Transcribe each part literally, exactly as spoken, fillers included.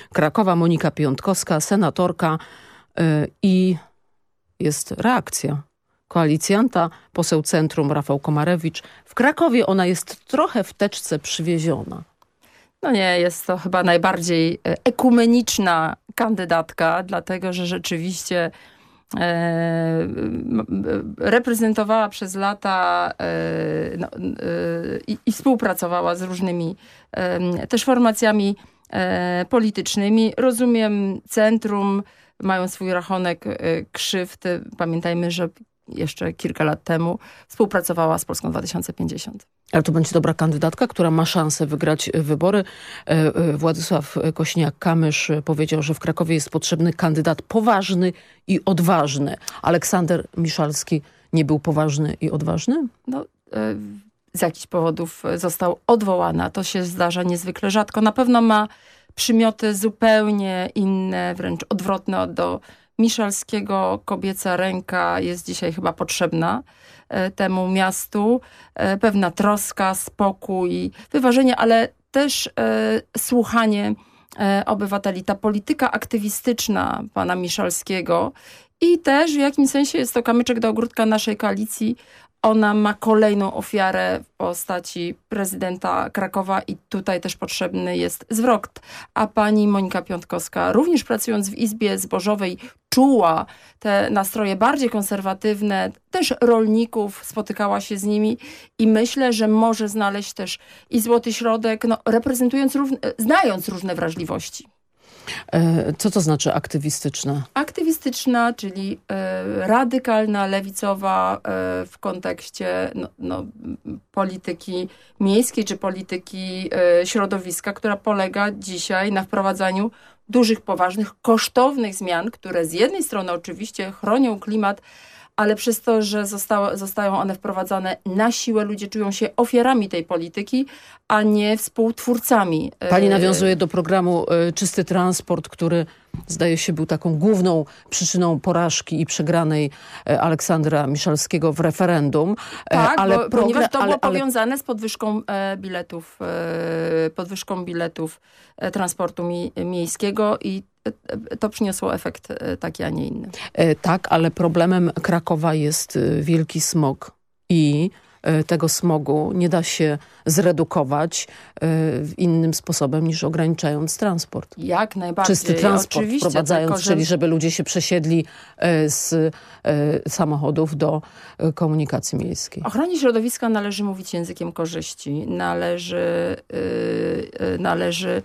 Krakowa, Monika Piątkowska, senatorka yy, i jest reakcja koalicjanta, poseł Centrum Rafał Komarewicz. W Krakowie ona jest trochę w teczce przywieziona. No nie, jest to chyba najbardziej ekumeniczna kandydatka, dlatego że rzeczywiście e, reprezentowała przez lata e, no, e, i, i współpracowała z różnymi e, też formacjami e, politycznymi. Rozumiem, Centrum mają swój rachunek e, krzywd. Pamiętajmy, że jeszcze kilka lat temu współpracowała z Polską dwa tysiące pięćdziesiąt. Ale to będzie dobra kandydatka, która ma szansę wygrać wybory. Władysław Kośniak-Kamysz powiedział, że w Krakowie jest potrzebny kandydat poważny i odważny. Aleksander Miszalski nie był poważny i odważny? No, z jakichś powodów został odwołany. To się zdarza niezwykle rzadko. Na pewno ma przymioty zupełnie inne, wręcz odwrotne do Miszalskiego. Kobieca ręka jest dzisiaj chyba potrzebna temu miastu. Pewna troska, spokój, wyważenie, ale też e, słuchanie e, obywateli. Ta polityka aktywistyczna pana Miszalskiego i też w jakimś sensie jest to kamyczek do ogródka naszej koalicji. Ona ma kolejną ofiarę w postaci prezydenta Krakowa i tutaj też potrzebny jest zwrot. A pani Monika Piątkowska, również pracując w Izbie Zbożowej, czuła te nastroje bardziej konserwatywne, też rolników, spotykała się z nimi i myślę, że może znaleźć też i złoty środek, no, reprezentując, równe, znając różne wrażliwości. Co to znaczy aktywistyczna? Aktywistyczna, czyli e, radykalna, lewicowa e, w kontekście no, no, polityki miejskiej czy polityki e, środowiska, która polega dzisiaj na wprowadzaniu dużych, poważnych, kosztownych zmian, które z jednej strony oczywiście chronią klimat, ale przez to, że zostało, zostają one wprowadzane na siłę, ludzie czują się ofiarami tej polityki, a nie współtwórcami. Pani nawiązuje do programu Czysty Transport, który zdaje się był taką główną przyczyną porażki i przegranej Aleksandra Miszalskiego w referendum. Tak, ale bo, program, ponieważ to było ale, ale... powiązane z podwyżką e, biletów, e, podwyżką biletów e, transportu mi, miejskiego i to przyniosło efekt taki, a nie inny. Tak, ale problemem Krakowa jest wielki smog i tego smogu nie da się zredukować innym sposobem niż ograniczając transport. Jak najbardziej. Czysty transport oczywiście, wprowadzając, tylko, że... czyli żeby ludzie się przesiedli z samochodów do komunikacji miejskiej. Ochronie środowiska należy mówić językiem korzyści. Należy, yy, należy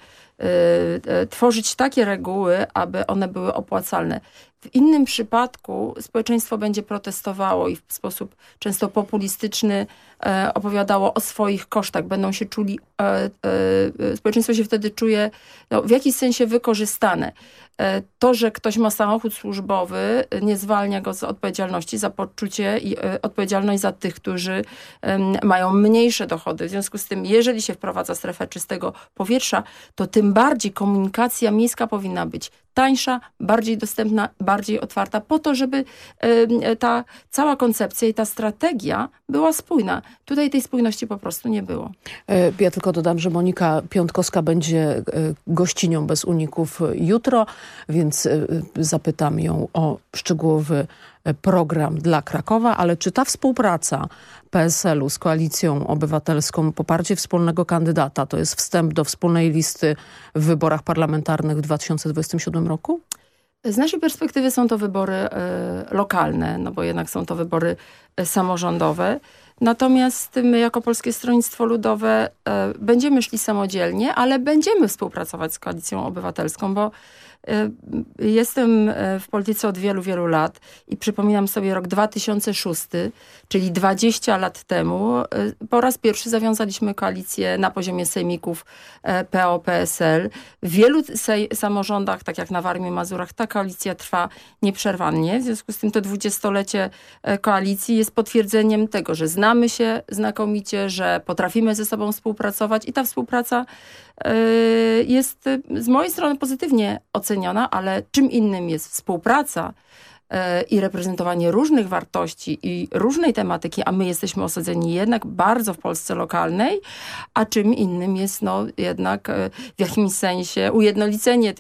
yy, tworzyć takie reguły, aby one były opłacalne. W innym przypadku społeczeństwo będzie protestowało i w sposób często populistyczny e, opowiadało o swoich kosztach. Będą się czuli, e, e, społeczeństwo się wtedy czuje no, w jakiś sensie wykorzystane. E, to, że ktoś ma samochód służbowy, nie zwalnia go z odpowiedzialności za poczucie i e, odpowiedzialność za tych, którzy e, mają mniejsze dochody. W związku z tym, jeżeli się wprowadza strefę czystego powietrza, to tym bardziej komunikacja miejska powinna być tańsza, bardziej dostępna, bardziej otwarta, po to, żeby y, ta cała koncepcja i ta strategia była spójna. Tutaj tej spójności po prostu nie było. Ja tylko dodam, że Monika Piątkowska będzie gościnią bez uników jutro, więc zapytam ją o szczegółowy program dla Krakowa, ale czy ta współpraca P S L u z Koalicją Obywatelską, poparcie wspólnego kandydata, to jest wstęp do wspólnej listy w wyborach parlamentarnych w dwa tysiące dwudziestym siódmym roku? Z naszej perspektywy są to wybory y, lokalne, no bo jednak są to wybory y, samorządowe. Natomiast my jako Polskie Stronnictwo Ludowe y, będziemy szli samodzielnie, ale będziemy współpracować z Koalicją Obywatelską, bo y, jestem w polityce od wielu, wielu lat i przypominam sobie rok dwa tysiące szósty, czyli dwadzieścia lat temu, y, po raz pierwszy zawiązaliśmy koalicję na poziomie sejmików y, P O P S L. W wielu sej- samorządach, tak jak na Warmii i Mazurach, ta koalicja trwa nieprzerwannie. W związku z tym to dwudziestolecie koalicji jest potwierdzeniem tego, że znamy się znakomicie, że potrafimy ze sobą współpracować i ta współpraca y, jest z mojej strony pozytywnie oceniona, ale czym innym jest współpraca y, i reprezentowanie różnych wartości i różnej tematyki, a my jesteśmy osadzeni jednak bardzo w Polsce lokalnej, a czym innym jest no, jednak y, w jakimś sensie ujednolicenie tych